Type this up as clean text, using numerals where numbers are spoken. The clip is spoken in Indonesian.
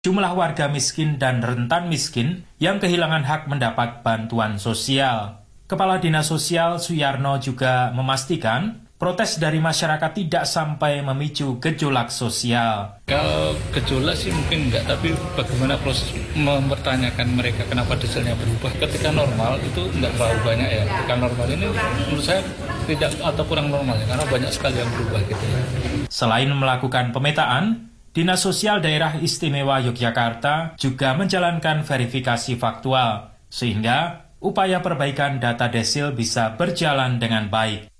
jumlah warga miskin dan rentan miskin yang kehilangan hak mendapat bantuan sosial. Kepala Dinas Sosial Suyarno juga memastikan protes dari masyarakat tidak sampai memicu gejolak sosial. Kalau gejolak sih mungkin enggak, tapi bagaimana proses mempertanyakan mereka kenapa dieselnya berubah. Ketika normal itu enggak terlalu banyak ya. Ketika normal ini menurut saya tidak atau kurang normal ya, karena banyak sekali yang berubah gitu. Selain melakukan pemetaan, Dinas Sosial Daerah Istimewa Yogyakarta juga menjalankan verifikasi faktual, sehingga upaya perbaikan data desil bisa berjalan dengan baik.